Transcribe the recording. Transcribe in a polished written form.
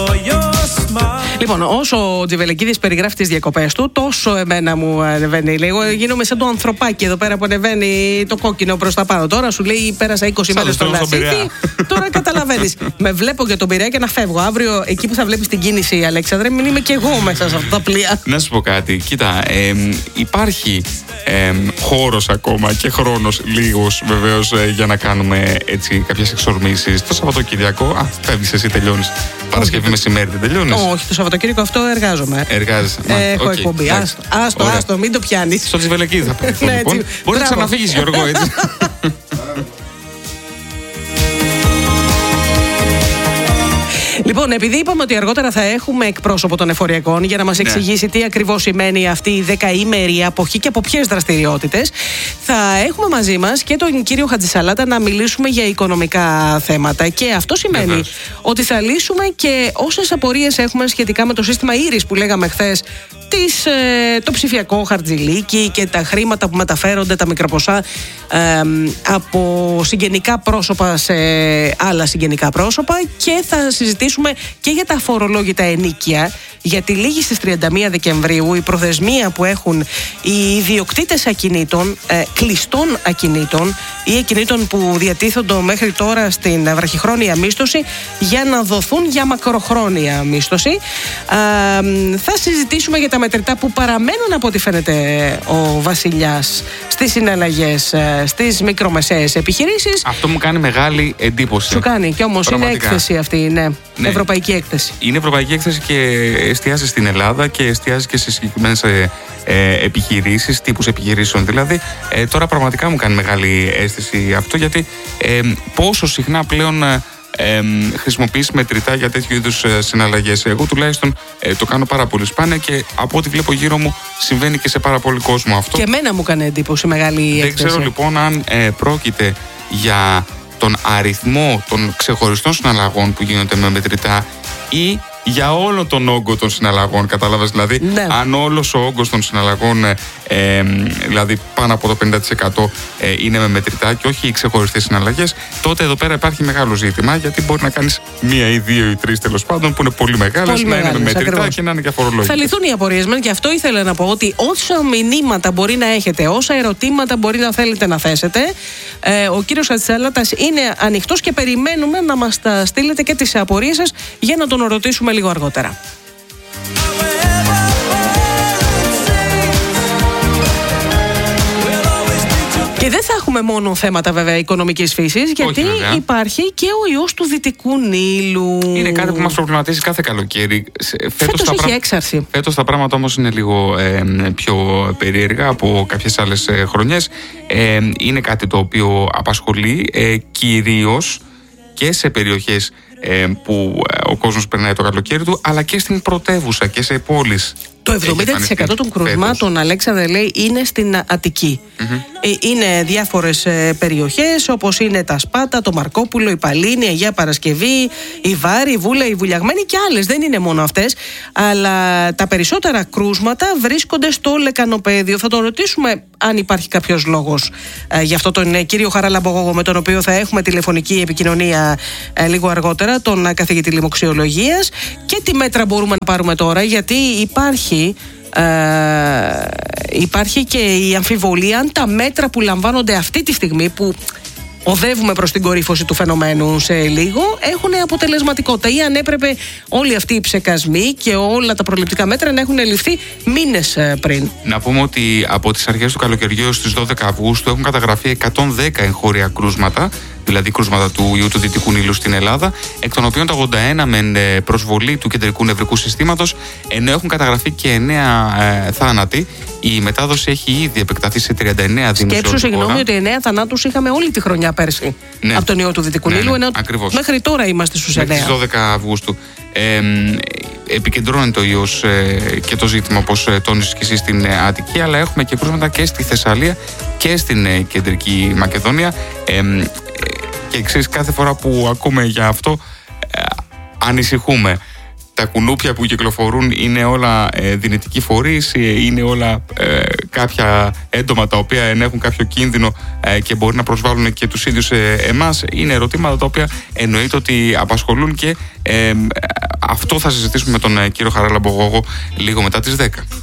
Λοιπόν, όσο ο Τζιβελεκίδης περιγράφει τις διακοπές του, τόσο εμένα μου ανεβαίνει λίγο. Γίνομαι σαν το ανθρωπάκι εδώ πέρα που ανεβαίνει το κόκκινο προς τα πάνω. Τώρα σου λέει πέρασα 20 μέρες στον Λασίθι. Τώρα καταλαβαίνεις. Με βλέπω για τον Πειραιά και να φεύγω. Αύριο εκεί που θα βλέπεις την κίνηση, Αλέξανδρε, μην είμαι κι εγώ μέσα σε αυτά τα πλοία. Να σου πω κάτι. Κοίτα, υπάρχει χώρος ακόμα και χρόνος λίγος βεβαίως για να κάνουμε έτσι κάποιες εξορμήσεις. Το Σαββατοκυριακό, φεύγεις εσύ, τελειώνεις. Παρασκευή μεσημέρι δεν τελειώνεις? Όχι, το Σαββατοκύριακο αυτό εργάζομαι. Εργάζεσαι. Έχω εκπομπή. Άστο, μην το πιάνεις. Στο Τζιβελεκίδη θα πω. Λοιπόν. Μπορεί να ξαναφύγεις, Γιώργο, έτσι. Λοιπόν, επειδή είπαμε ότι αργότερα θα έχουμε εκπρόσωπο των εφοριακών για να μας εξηγήσει τι ακριβώς σημαίνει αυτή η δεκαήμερη αποχή και από ποιες δραστηριότητες, θα έχουμε μαζί μας και τον κύριο Χατζησαλάτα να μιλήσουμε για οικονομικά θέματα. Και αυτό σημαίνει ότι θα λύσουμε και όσες απορίες έχουμε σχετικά με το σύστημα Ήρης που λέγαμε χθες, το ψηφιακό χαρτζηλίκι και τα χρήματα που μεταφέρονται, τα μικροποσά από συγγενικά πρόσωπα σε άλλα συγγενικά πρόσωπα, και θα συζητήσουμε και για τα αφορολόγητα ενίκια, γιατί λήγει στις 31 Δεκεμβρίου η προθεσμία που έχουν οι ιδιοκτήτες ακινήτων, κλειστών ακινήτων ή ακινήτων που διατίθονται μέχρι τώρα στην βραχυχρόνια μίσθωση για να δοθούν για μακροχρόνια μίσθωση. Θα συζητήσουμε για τα μετρητά που παραμένουν, από ό,τι φαίνεται, ο Βασιλιάς στις συναλλαγές στις μικρομεσαίες επιχειρήσεις. Αυτό μου κάνει μεγάλη εντύπωση. Σου κάνει, και όμως είναι έκθεση αυτή, ναι. Ευρωπαϊκή έκθεση. Είναι ευρωπαϊκή έκθεση και εστιάζει στην Ελλάδα και εστιάζει και σε συγκεκριμένες επιχειρήσεις, τύπους επιχειρήσεων δηλαδή. Τώρα πραγματικά μου κάνει μεγάλη αίσθηση αυτό, γιατί πόσο συχνά πλέον χρησιμοποιείς μετρητά για τέτοιου είδους συναλλαγές. Εγώ τουλάχιστον το κάνω πάρα πολύ σπάνια και από ό,τι βλέπω γύρω μου συμβαίνει και σε πάρα πολύ κόσμο αυτό. Και εμένα μου έκανε εντύπωση μεγάλη έκθεση. Δεν ξέρω λοιπόν αν πρόκειται για τον αριθμό των ξεχωριστών συναλλαγών που γίνονται με μετρητά ή για όλο τον όγκο των συναλλαγών. Κατάλαβες δηλαδή? Ναι. Αν όλος ο όγκος των συναλλαγών, δηλαδή πάνω από το 50% είναι με μετρητά και όχι οι ξεχωριστές συναλλαγές, τότε εδώ πέρα υπάρχει μεγάλο ζήτημα, γιατί μπορεί να κάνεις μία ή δύο ή τρεις τέλος πάντων που είναι πολύ μεγάλες, να είναι με μετρητά ακριβώς, και να είναι και αφορολόγητες. Θα λυθούν οι απορίες μας, και αυτό ήθελα να πω, ότι όσα μηνύματα μπορεί να έχετε, όσα ερωτήματα μπορεί να θέλετε να θέσετε, ο κύριος Χατζησαλάτας είναι ανοιχτός και περιμένουμε να μας τα στείλετε και τις απορίες σας για να τον ρωτήσουμε λίγο αργότερα. Και δεν θα έχουμε μόνο θέματα βέβαια οικονομικής φύσης, γιατί υπάρχει και ο ιός του Δυτικού Νείλου. Είναι κάτι που μας προβληματίζει κάθε καλοκαίρι. Φέτος έχει έξαρση. Φέτος τα πράγματα όμως είναι λίγο πιο περίεργα από κάποιες άλλες χρονιές. Είναι κάτι το οποίο απασχολεί κυρίως και σε περιοχές που ο κόσμος περνάει το καλοκαίρι του, αλλά και στην πρωτεύουσα και σε πόλεις. Το 70% των κρουσμάτων, Αλέξανδρε, λέει, είναι στην Αττική. Είναι διάφορες περιοχές, όπως είναι τα Σπάτα, το Μαρκόπουλο, η Παλίνη, η Αγία Παρασκευή, η Βάρη, η Βούλα, η Βουλιαγμένη και άλλες. Δεν είναι μόνο αυτές. Αλλά τα περισσότερα κρούσματα βρίσκονται στο Λεκανοπαίδιο. Θα τον ρωτήσουμε αν υπάρχει κάποιος λόγος γι' αυτό τον κύριο Χαράλαμπογόγο, με τον οποίο θα έχουμε τηλεφωνική επικοινωνία λίγο αργότερα, τον καθηγητή λοιμοξιολογίας, και τι μέτρα μπορούμε να πάρουμε τώρα, γιατί υπάρχει και η αμφιβολία αν τα μέτρα που λαμβάνονται αυτή τη στιγμή, που οδεύουμε προς την κορύφωση του φαινομένου σε λίγο, έχουν αποτελεσματικότητα, ή αν έπρεπε όλοι αυτοί οι ψεκασμοί και όλα τα προληπτικά μέτρα να έχουν ληφθεί μήνες πριν. Να πούμε ότι από τις αρχές του καλοκαιριού στις 12 Αυγούστου έχουν καταγραφεί 110 εγχώρια κρούσματα, δηλαδή κρούσματα του ιού του Δυτικού Νείλου στην Ελλάδα, εκ των οποίων τα 81 με προσβολή του κεντρικού νευρικού συστήματος, ενώ έχουν καταγραφεί και 9 θάνατοι. Η μετάδοση έχει ήδη επεκταθεί σε 39 δήμους. Σκέψου, συγγνώμη, ότι 9 θανάτους είχαμε όλη τη χρονιά πέρσι από τον ιό του Δυτικού Νείλου, ενώ μέχρι τώρα είμαστε στους 9. Μέχρι τις 12 Αυγούστου. Επικεντρώνεται ο ιός και το ζήτημα, όπως τόνισες και εσύ, στην Αττική, αλλά έχουμε και κρούσματα και στη Θεσσαλία και στην Κεντρική Μακεδονία. Και ξέρεις, κάθε φορά που ακούμε για αυτό ανησυχούμε. Τα κουνούπια που κυκλοφορούν είναι όλα δυνητικοί φορείς, είναι όλα κάποια έντομα τα οποία ενέχουν κάποιο κίνδυνο και μπορεί να προσβάλλουν και τους ίδιους εμάς. Είναι ερωτήματα τα οποία εννοείται ότι απασχολούν και Αυτό θα συζητήσουμε με τον κύριο Χαράλαμπο Γόγο λίγο μετά τις 10.